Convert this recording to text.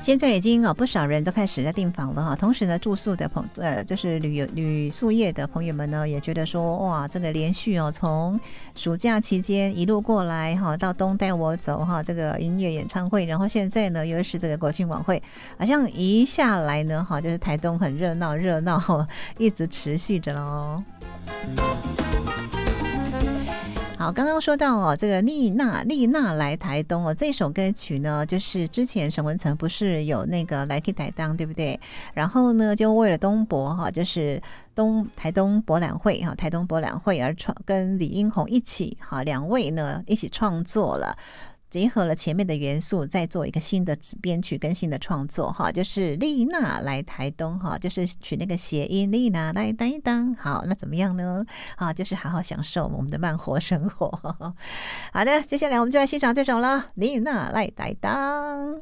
现在已经不少人都开始在订房了哈，同时呢，住宿的就是旅宿业的朋友们呢，也觉得说哇，这个连续从暑假期间一路过来哈，到东带我走哈，这个音乐演唱会，然后现在呢又是这个国庆晚会，好像一下来呢哈，就是台东很热闹，一直持续着喽。好，刚刚说到这个丽娜来台东这首歌曲呢，就是之前沈文成不是有那个来去台东，对不对？然后呢，就为了东博就是台东博览会台东博览会而跟李英宏一起两位呢一起创作了。结合了前面的元素，再做一个新的编曲跟新的创作就是丽娜来台东就是取那个谐音丽娜来台东。好，那怎么样呢？就是好好享受我们的慢活生活。好的，接下来我们就来欣赏这首了，丽娜来台东。